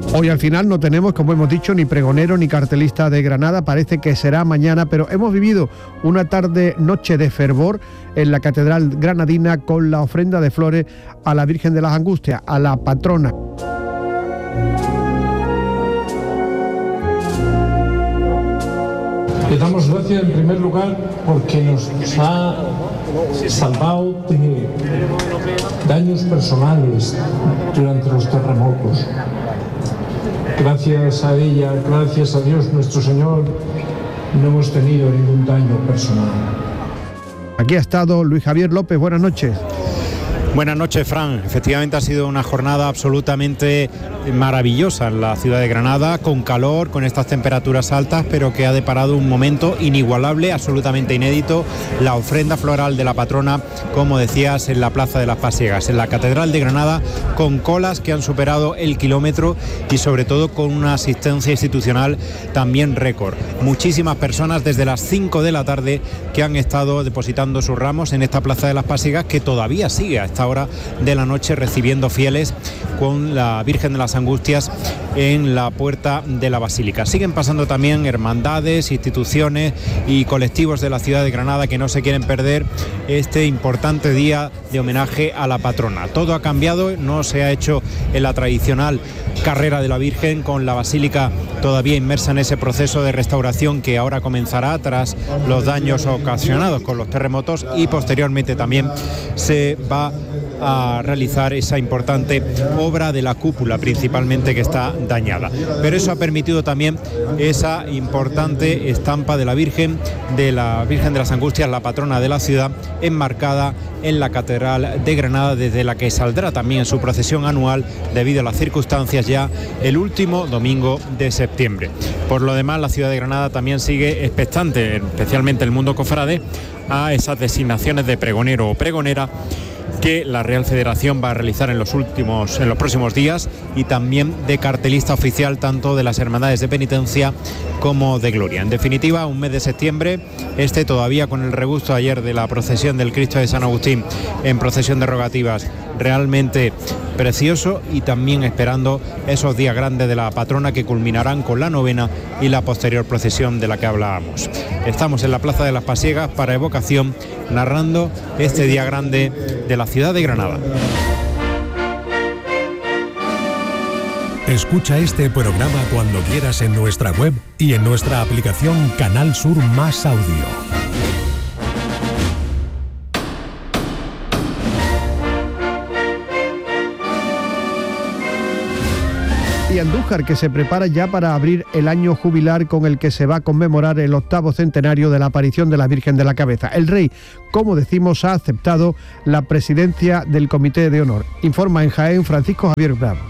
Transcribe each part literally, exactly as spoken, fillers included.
Hoy al final no tenemos, como hemos dicho, ni pregonero ni cartelista de Granada, parece que será mañana, pero hemos vivido una tarde-noche de fervor en la Catedral Granadina con la ofrenda de flores a la Virgen de las Angustias, a la patrona. Le damos gracias en primer lugar porque nos ha salvado de daños personales durante los terremotos. Gracias a ella, gracias a Dios nuestro Señor, no hemos tenido ningún daño personal. Aquí ha estado Luis Javier López, buenas noches. Buenas noches, Fran. Efectivamente ha sido una jornada absolutamente maravillosa en la ciudad de Granada, con calor, con estas temperaturas altas, pero que ha deparado un momento inigualable, absolutamente inédito, la ofrenda floral de la patrona, como decías, en la Plaza de las Pasiegas, en la Catedral de Granada, con colas que han superado el kilómetro y sobre todo con una asistencia institucional también récord. Muchísimas personas desde las cinco de la tarde que han estado depositando sus ramos en esta Plaza de las Pasiegas, que todavía sigue a esta hora de la noche recibiendo fieles con la Virgen de las Angustias en la puerta de la Basílica. Siguen pasando también hermandades, instituciones y colectivos de la ciudad de Granada que no se quieren perder este importante día de homenaje a la patrona. Todo ha cambiado, no se ha hecho en la tradicional carrera de la Virgen, con la Basílica todavía inmersa en ese proceso de restauración que ahora comenzará tras los daños ocasionados con los terremotos, y posteriormente también se va a realizar esa importante obra de la cúpula principalmente, que está dañada. Pero eso ha permitido también esa importante estampa de la Virgen, de la Virgen de las Angustias, la patrona de la ciudad, enmarcada en la Catedral de Granada, desde la que saldrá también su procesión anual, debido a las circunstancias, ya el último domingo de septiembre. Por lo demás, la ciudad de Granada también sigue expectante, especialmente el mundo cofrade, a esas designaciones de pregonero o pregonera que la Real Federación va a realizar en los últimos, en los próximos días, y también de cartelista oficial tanto de las hermandades de penitencia como de gloria. En definitiva, un mes de septiembre, este todavía con el regusto ayer de la procesión del Cristo de San Agustín en procesión de rogativas, realmente precioso, y también esperando esos días grandes de la patrona que culminarán con la novena y la posterior procesión de la que hablábamos. Estamos en la Plaza de las Pasiegas para Evocación, narrando este día grande de la ciudad de Granada. Escucha este programa cuando quieras en nuestra web y en nuestra aplicación Canal Sur Más Audio. Y Andújar, que se prepara ya para abrir el año jubilar con el que se va a conmemorar el octavo centenario de la aparición de la Virgen de la Cabeza. El rey, como decimos, ha aceptado la presidencia del Comité de Honor. Informa en Jaén Francisco Javier Bravo.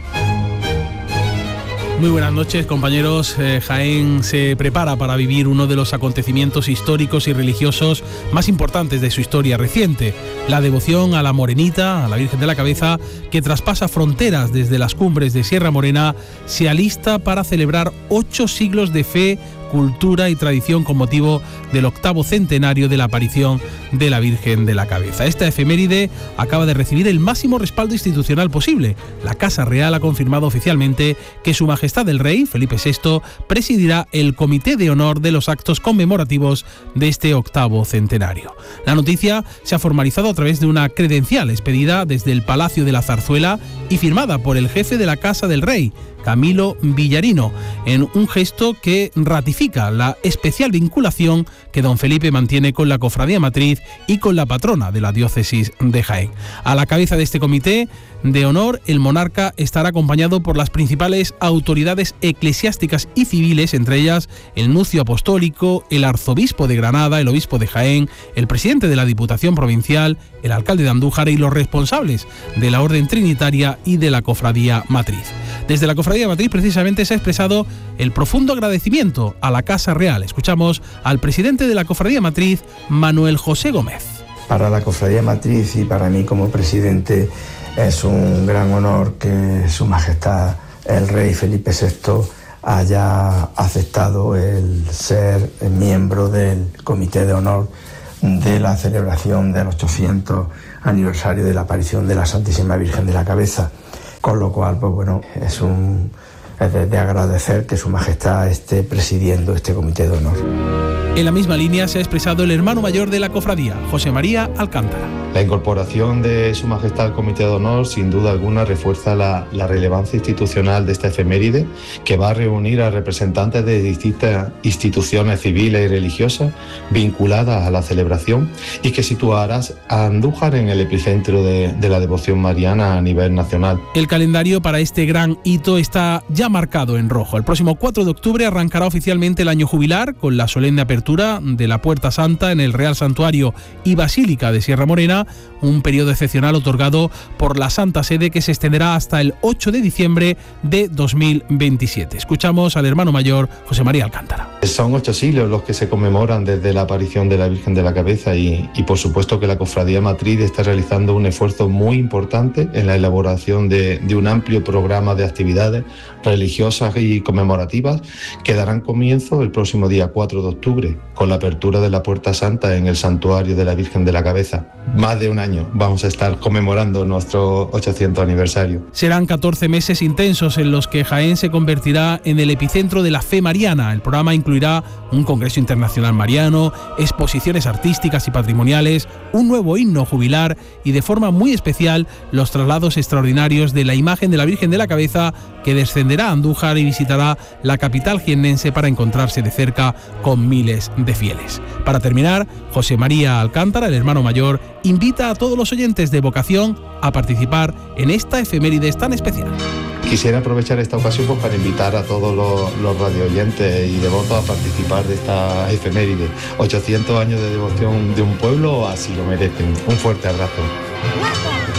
Muy buenas noches, compañeros. Eh, Jaén se prepara para vivir uno de los acontecimientos históricos y religiosos más importantes de su historia reciente: la devoción a la Morenita, a la Virgen de la Cabeza, que traspasa fronteras desde las cumbres de Sierra Morena, se alista para celebrar ocho siglos de fe, cultura y tradición con motivo del octavo centenario de la aparición de la Virgen de la Cabeza. Esta efeméride acaba de recibir el máximo respaldo institucional posible. La Casa Real ha confirmado oficialmente que Su Majestad el Rey, Felipe sexto, presidirá el Comité de Honor de los actos conmemorativos de este octavo centenario. La noticia se ha formalizado a través de una credencial expedida desde el Palacio de la Zarzuela y firmada por el jefe de la Casa del Rey, Camilo Villarino, en un gesto que ratifica la especial vinculación que don Felipe mantiene con la Cofradía Matriz y con la patrona de la diócesis de Jaén. A la cabeza de este comité de honor, el monarca estará acompañado por las principales autoridades eclesiásticas y civiles, entre ellas el nuncio apostólico, el arzobispo de Granada, el obispo de Jaén, el presidente de la Diputación Provincial, el alcalde de Andújar y los responsables de la Orden Trinitaria y de la Cofradía Matriz. Desde la Cofradía Matriz precisamente se ha expresado el profundo agradecimiento a la Casa Real. Escuchamos al presidente de la Cofradía Matriz, Manuel José Gómez. Para la Cofradía Matriz y para mí como presidente es un gran honor que Su Majestad el Rey Felipe sexto haya aceptado el ser miembro del Comité de Honor de la celebración del ochocientos aniversario de la aparición de la Santísima Virgen de la Cabeza. Con lo cual, pues bueno, es un, es de, de agradecer que Su Majestad esté presidiendo este comité de honor. En la misma línea se ha expresado el hermano mayor de la cofradía, José María Alcántara. La incorporación de Su Majestad al Comité de Honor sin duda alguna refuerza la, la relevancia institucional de esta efeméride, que va a reunir a representantes de distintas instituciones civiles y religiosas vinculadas a la celebración y que situará a Andújar en el epicentro de, de la devoción mariana a nivel nacional. El calendario para este gran hito está ya marcado en rojo. El próximo cuatro de octubre arrancará oficialmente el año jubilar con la solemne apertura de la Puerta Santa en el Real Santuario y Basílica de Sierra Morena, un periodo excepcional otorgado por la Santa Sede que se extenderá hasta el ocho de diciembre de dos mil veintisiete. Escuchamos al hermano mayor José María Alcántara. Son ocho siglos los que se conmemoran desde la aparición de la Virgen de la Cabeza y, y por supuesto que la Cofradía Matriz está realizando un esfuerzo muy importante en la elaboración de, de un amplio programa de actividades religiosas y conmemorativas que darán comienzo el próximo día cuatro de octubre con la apertura de la Puerta Santa en el Santuario de la Virgen de la Cabeza. Más de un año vamos a estar conmemorando nuestro ochocientos aniversario. Serán catorce meses intensos en los que Jaén se convertirá en el epicentro de la fe mariana. El programa incluirá un congreso internacional mariano, exposiciones artísticas y patrimoniales, un nuevo himno jubilar y de forma muy especial los traslados extraordinarios de la imagen de la Virgen de la Cabeza, que descenderá a Andújar y visitará la capital jiennense para encontrarse de cerca con miles de fieles. Para terminar, José María Alcántara, el hermano mayor, invita a todos los oyentes de vocación a participar en esta efeméride tan especial. Quisiera aprovechar esta ocasión pues, para invitar a todos los, los radioyentes y devotos a participar de esta efeméride. ochocientos años de devoción de un pueblo, así lo merecen. Un fuerte abrazo.